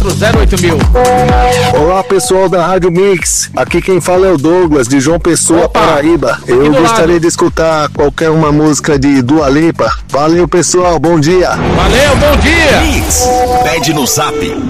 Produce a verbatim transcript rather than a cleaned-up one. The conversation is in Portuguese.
quatro zero oito mil. Olá, pessoal da Rádio Mix. Aqui quem fala é o Douglas, de João Pessoa, Opa, Paraíba. Eu gostaria lado. de escutar qualquer uma música de Dua Lipa. Valeu, pessoal. Bom dia. Valeu, bom dia. Mix. Pede no Zap